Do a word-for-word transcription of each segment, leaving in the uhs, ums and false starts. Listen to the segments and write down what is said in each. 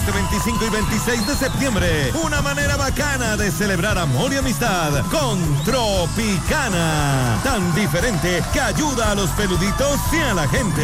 Este veinticinco y veintiséis de septiembre, una manera bacana de celebrar amor y amistad con Tropicana. Tan diferente que ayuda a los peluditos y a la gente.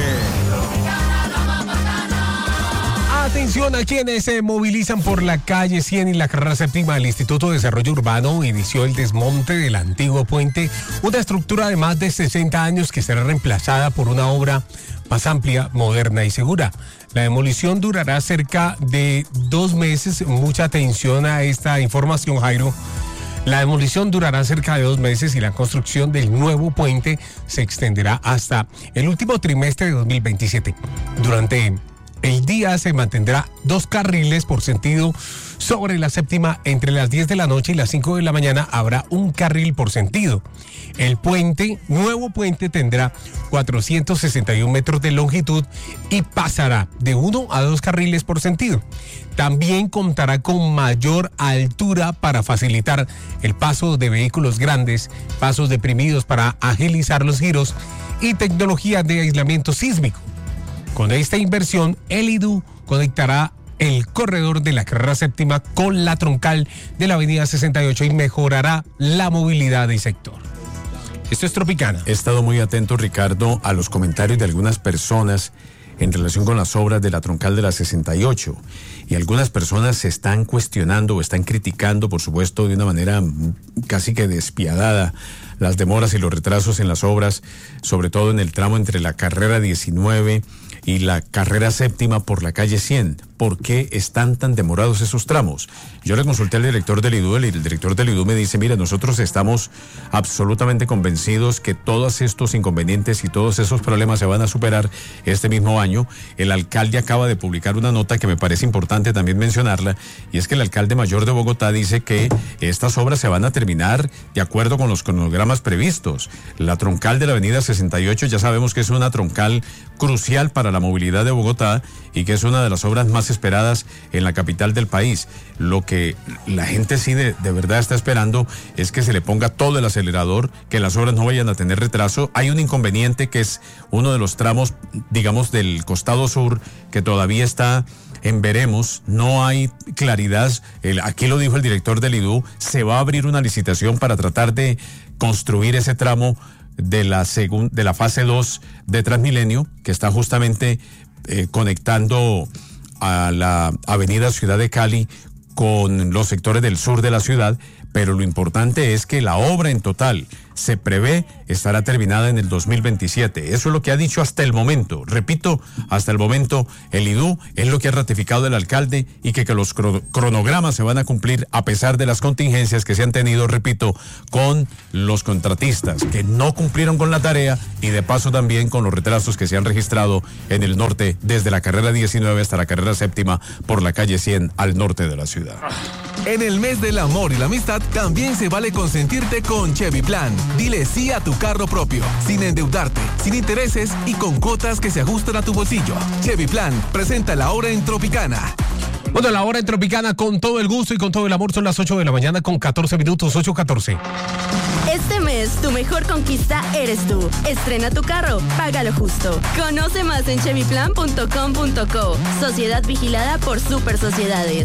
Atención a quienes se movilizan por la calle cien y la carrera séptima. El Instituto de Desarrollo Urbano inició el desmonte del antiguo puente, una estructura de más de sesenta años que será reemplazada por una obra más amplia, moderna y segura. La demolición durará cerca de dos meses. Mucha atención a esta información, Jairo. La demolición durará cerca de dos meses y la construcción del nuevo puente se extenderá hasta el último trimestre de dos mil veintisiete. Durante el día se mantendrá dos carriles por sentido sobre la séptima. Entre las diez de la noche y las cinco de la mañana habrá un carril por sentido. El puente, nuevo puente, tendrá cuatrocientos sesenta y un metros de longitud y pasará de uno a dos carriles por sentido. También contará con mayor altura para facilitar el paso de vehículos grandes, pasos deprimidos para agilizar los giros y tecnología de aislamiento sísmico. Con esta inversión, el I D U conectará el corredor de la carrera séptima con la troncal de la avenida sesenta y ocho y mejorará la movilidad del sector. Esto es Tropicana. He estado muy atento, Ricardo, a los comentarios de algunas personas en relación con las obras de la troncal de la sesenta y ocho. Y algunas personas se están cuestionando o están criticando, por supuesto, de una manera casi que despiadada, las demoras y los retrasos en las obras, sobre todo en el tramo entre la carrera diecinueve y la carrera séptima por la calle cien. ¿Por qué están tan demorados esos tramos? Yo le consulté al director del I D U, el director del I D U me dice, mira, nosotros estamos absolutamente convencidos que todos estos inconvenientes y todos esos problemas se van a superar este mismo año. El alcalde acaba de publicar una nota que me parece importante también mencionarla, y es que el alcalde mayor de Bogotá dice que estas obras se van a terminar de acuerdo con los cronogramas previstos. La troncal de la avenida sesenta y ocho ya sabemos que es una troncal crucial para la movilidad de Bogotá y que es una de las obras más esperadas en la capital del país. Lo que la gente sí de, de verdad está esperando es que se le ponga todo el acelerador, que las obras no vayan a tener retraso. Hay un inconveniente que es uno de los tramos, digamos, del costado sur, que todavía está en veremos, no hay claridad. El, aquí lo dijo el director del I D U, se va a abrir una licitación para tratar de construir ese tramo de la, segun, de la fase dos de Transmilenio, que está justamente eh, conectando a la avenida Ciudad de Cali con los sectores del sur de la ciudad, pero lo importante es que la obra en total se prevé estará terminada en el dos mil veintisiete. Eso es lo que ha dicho hasta el momento. Repito, hasta el momento el I D U es lo que ha ratificado el alcalde y que, que los cronogramas se van a cumplir a pesar de las contingencias que se han tenido, repito, con los contratistas que no cumplieron con la tarea y de paso también con los retrasos que se han registrado en el norte desde la carrera diecinueve hasta la carrera séptima por la calle cien al norte de la ciudad. En el mes del amor y la amistad también se vale consentirte con Chevy Plan. Dile sí a tu carro propio, sin endeudarte, sin intereses y con cuotas que se ajustan a tu bolsillo. Chevy Plan presenta la hora en Tropicana. Bueno, la hora en Tropicana con todo el gusto y con todo el amor. Son las ocho de la mañana con catorce minutos, ocho catorce. Este mes, tu mejor conquista eres tú. Estrena tu carro, paga lo justo. Conoce más en chevy plan punto com punto co. Sociedad vigilada por Super Sociedades.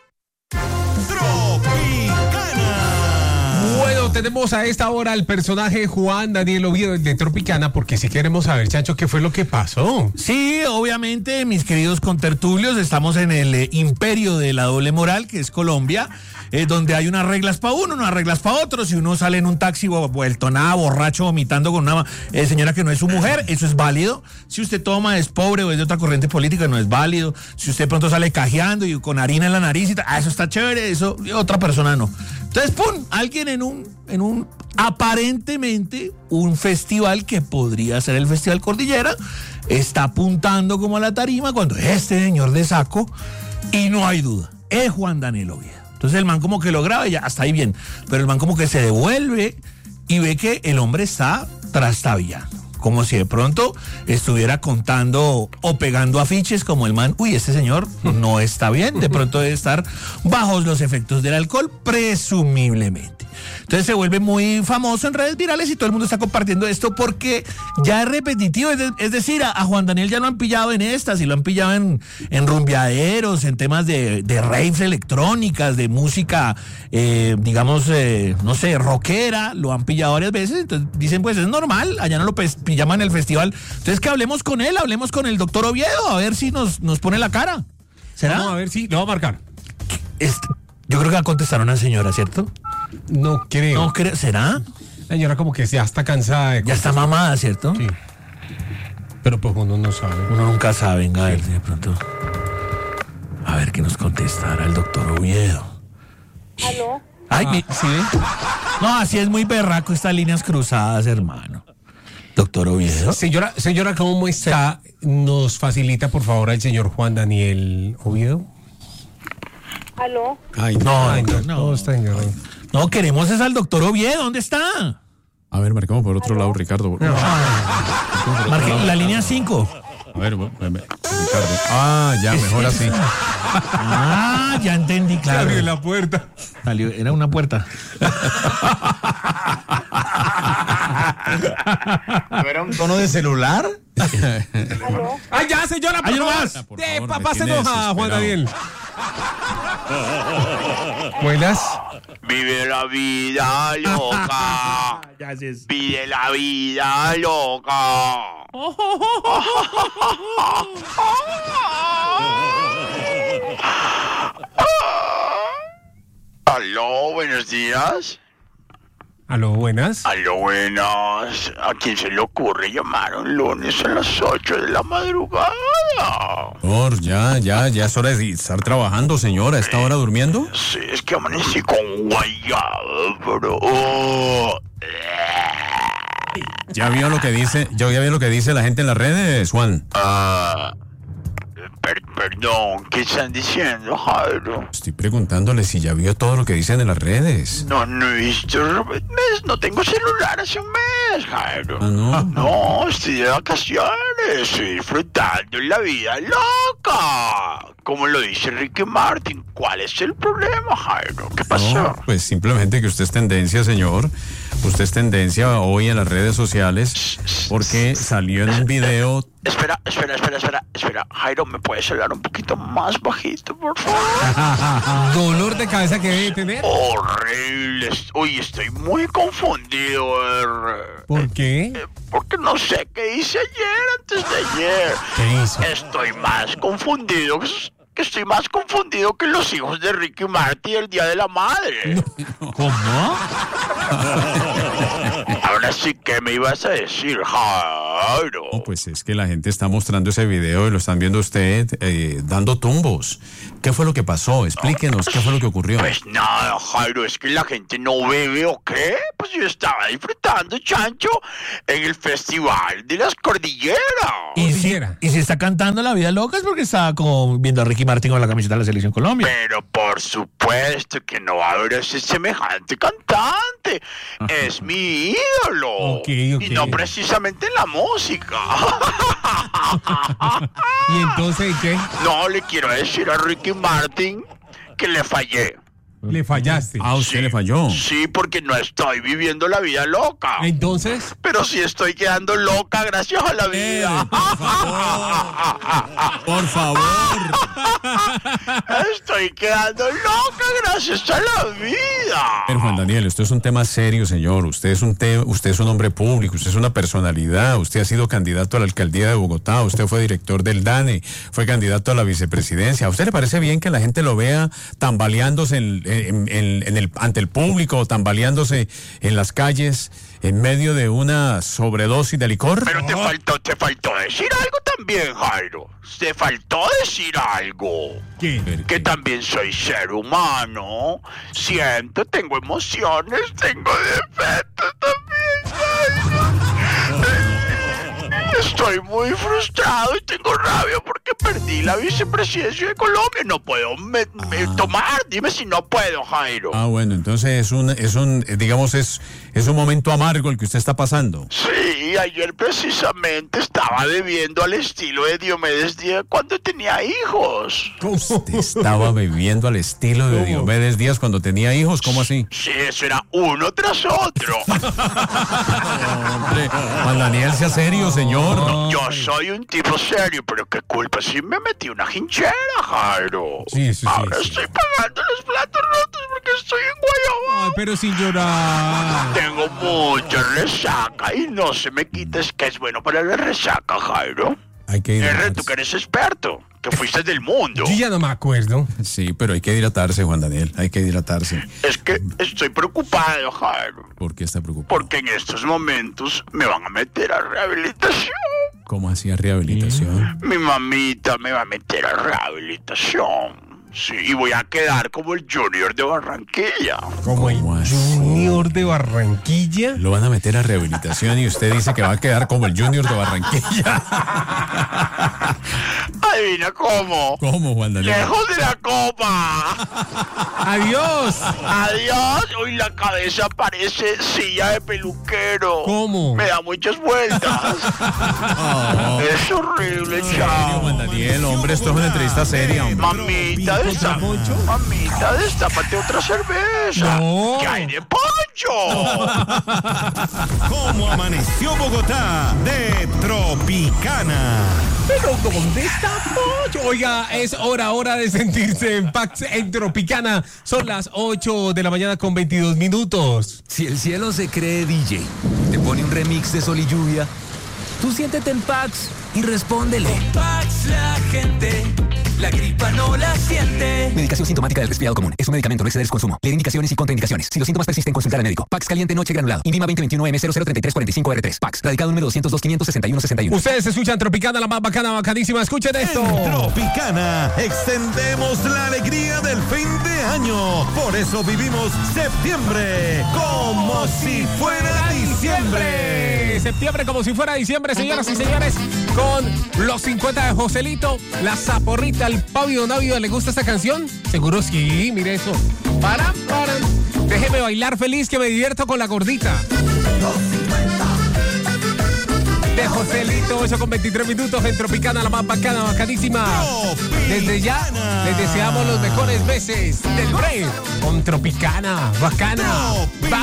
Bueno, tenemos a esta hora al personaje Juan Daniel Oviedo de Tropicana, porque si queremos saber, Chancho, ¿qué fue lo que pasó? Sí, obviamente, mis queridos contertulios, estamos en el eh, imperio de la doble moral, que es Colombia, eh, donde hay unas reglas para uno, unas reglas para otro. Si uno sale en un taxi vuelto nada, borracho, vomitando con una eh, señora que no es su mujer, eso es válido. Si usted toma, es pobre o es de otra corriente política, no es válido. Si usted pronto sale cajeando y con harina en la nariz, y tal, ah, eso está chévere, eso otra persona no. Entonces, pum, alguien en un, en un, aparentemente, un festival que podría ser el Festival Cordillera, está apuntando como a la tarima cuando este señor de saco, y no hay duda, es Juan Daniel Oviedo. Entonces el man como que lo graba y ya está ahí bien, pero el man como que se devuelve y ve que el hombre está trastabillando. como si de pronto estuviera contando o pegando afiches como el man, uy, este señor no está bien, de pronto debe estar bajo los efectos del alcohol, presumiblemente. Entonces se vuelve muy famoso en redes virales y todo el mundo está compartiendo esto porque ya es repetitivo, es, de, es decir, a, a Juan Daniel ya lo han pillado en estas y lo han pillado en, en rumbeaderos, en temas de, de raves electrónicas, de música, eh, digamos, eh, no sé, rockera, lo han pillado varias veces, entonces dicen, pues es normal, allá no lo pillaban en el festival, entonces que hablemos con él, hablemos con el doctor Oviedo, a ver si nos, nos pone la cara. ¿Será? Vamos a ver si lo va a marcar. Este, yo creo que va a contestar una señora, ¿cierto? No creo. No creo, ¿será? La señora como que ya está cansada de Ya está mamada, ¿cierto? Sí. Pero pues uno no sabe. Uno nunca sabe, venga, a ver si de pronto. A ver qué nos contestará el doctor Oviedo. ¿Aló? Ay, mi- ¿sí ve? No, así es muy berraco estas líneas cruzadas, hermano. Doctor Oviedo. Señora, señora, ¿cómo está? ¿Nos facilita, por favor, al señor Juan Daniel Oviedo? ¿Aló? Ay, No, Ay, no, no, no. no, está señor. No, queremos es al doctor Oviedo, ¿dónde está? A ver, marcamos por otro lado, Ricardo. Marque la línea cinco. A ver, bueno, bueno, Ricardo. Ah, ya, mejor así. Ah, ya entendí, claro. Abrió la puerta. Salió, era una puerta. ¿No era un tono de celular? ¿Aló? ¡Ay, ya, señora! Ay, no favor! más. Por De, favor, pa- me pásenos tiene a Juan desesperado. Daniel. Buenas. Vive la vida loca. Ya es. Vive la vida loca. Aló, buenos días. Aló, buenas. Aló, buenas. ¿A quién se le ocurre llamar un lunes a las ocho de la madrugada? Por, ya, ya, ya es hora de estar trabajando, señora. ¿A esta hora durmiendo? Sí, es que amanecí con guayaba, pero... oh, ¿Ya vio lo que dice, ya vio lo que dice la gente en las redes, Juan? Ah, per- perdón, ¿qué están diciendo, Jairo? Estoy preguntándole si ya vio todo lo que dicen en las redes. No, no he visto... mes, No tengo celular hace un mes, Jairo. Ah, ¿no? No, estoy de vacaciones, estoy disfrutando la vida loca. Como lo dice Ricky Martin, ¿cuál es el problema, Jairo? ¿Qué pasó? No, pues simplemente que usted es tendencia, señor. Usted es tendencia hoy en las redes sociales porque salió en un video. Espera, espera, espera, espera, espera. Jairo, ¿me puedes hablar un poquito más bajito, por favor? Dolor de cabeza que debe tener. Horrible. Uy, estoy muy confundido. er, ¿Por qué? eh, Porque no sé qué hice ayer, antes de ayer. ¿Qué hizo? Estoy más confundido. Que estoy más confundido que los hijos de Ricky Martin el Día de la Madre. ¿Cómo? Ahora sí, ¿qué me ibas a decir, Jairo? No, pues es que la gente está mostrando ese video y lo están viendo usted eh, dando tumbos. ¿Qué fue lo que pasó? Explíquenos qué fue lo que ocurrió. Pues nada, Jairo, es que la gente no bebe o qué. Pues yo estaba disfrutando, chancho, en el Festival de las Cordilleras. Y si, Quisiera. y si está cantando La Vida Loca es porque está como viendo a Ricky Martin con la camiseta de la Selección Colombia. Pero por supuesto que no va a haber ese semejante cantante. Es mi ídolo. Ok, ok. Y no precisamente en la música. ¿Y entonces qué? No le quiero decir a Ricky Martin que le fallé. Le fallaste. Ah, usted le falló. Sí, porque no estoy viviendo la vida loca. Entonces, Pero sí estoy quedando loca gracias a la vida. Por favor. Estoy quedando loca gracias a la vida. Pero Juan Daniel, esto es un tema serio, señor. Usted es un te- usted es un hombre público, usted es una personalidad, usted ha sido candidato a la alcaldía de Bogotá, usted fue director del DANE, fue candidato a la vicepresidencia. ¿A usted le parece bien que la gente lo vea tambaleándose en, en- en- en el, ante el público, tambaleándose en las calles en medio de una sobredosis de licor? Pero te faltó, te faltó decir algo también, Jairo. Te faltó decir algo. ¿qué? Que también soy ser humano. Siento, tengo emociones, tengo defectos también, Jairo. Estoy muy frustrado y tengo rabia porque perdí la vicepresidencia de Colombia. No puedo me- me tomar. Dime si no puedo, Jairo. Ah, bueno, entonces es un, es un, eh, digamos, es, es un momento amargo el que usted está pasando. Sí, Sí, ayer precisamente estaba bebiendo al estilo de Diomedes Díaz cuando tenía hijos. ¿Usted estaba bebiendo al estilo de Diomedes Díaz cuando tenía hijos? ¿Cómo así? Sí, eso era uno tras otro. Hombre, Juan Daniel, sea serio, señor. Yo soy un tipo serio, pero qué culpa si me metí una hinchera, Jairo. Sí, sí, sí, Ahora sí. estoy pagando los platos rotos porque estoy en Guayabao. Ay, pero sin llorar. Tengo mucha resaca y no se me quita, es que es bueno para la resaca, Jairo. Hay que R, hidratarse. tú que eres experto, que fuiste del mundo. Yo ya no me acuerdo. Sí, pero hay que hidratarse, Juan Daniel. Hay que hidratarse. Es que estoy preocupado, Jairo, ¿Por qué está preocupado? porque en estos momentos me van a meter a rehabilitación. ¿Cómo hacía rehabilitación? Mi mamita me va a meter a rehabilitación. Sí, y voy a quedar como el Junior de Barranquilla. Como el ¿Cómo así? Junior de Barranquilla. Lo van a meter a rehabilitación y usted dice que va a quedar como el Junior de Barranquilla. Adivina cómo. ¿Cómo, Juan Daniel? Lejos de la copa. Adiós. Adiós. Uy, la cabeza parece silla de peluquero. ¿Cómo? Me da muchas vueltas. Oh, Es horrible, serio, chao. Juan Daniel, hombre, esto es una entrevista seria, hombre. Mamita, desta- mamita, destápate otra cerveza. No. ¡Que hay de poncho! ¿Cómo amaneció Bogotá? De Tropicana. Pero ¿dónde está Pollo? Oiga, es hora, hora de sentirse en Pax en Tropicana. Son las ocho de la mañana con veintidós minutos. Si el cielo se cree D J, te pone un remix de Sol y Lluvia, tú siéntete en Pax y respóndele. Pax la gente, la gripa no la siente. Medicación sintomática del resfriado común. Es un medicamento, no exceder su consumo. Leer indicaciones y contraindicaciones. Si los síntomas persisten, consultar al médico. Pax caliente noche granulado. Invima veinte veintiuno M cero cero treinta y tres cuarenta y cinco R tres. Pax. Radicado número doscientos dos quinientos sesenta y uno sesenta y uno. Ustedes escuchan Tropicana, la más bacana, bacanísima. Escuchen esto. En Tropicana extendemos la alegría del fin de año. Por eso vivimos septiembre como si fuera diciembre. Septiembre como si fuera diciembre, señoras y señores, con los cincuenta de Joselito, la Zaporrita, el Pablo Navio. ¿Le gusta esta canción? Seguro sí, mire eso. Para, para. Déjeme bailar feliz, que me divierto con la gordita. De Joselito, ocho con veintitrés minutos en Tropicana, la más bacana, bacanísima. Desde ya, les deseamos los mejores meses del break con Tropicana, bacana.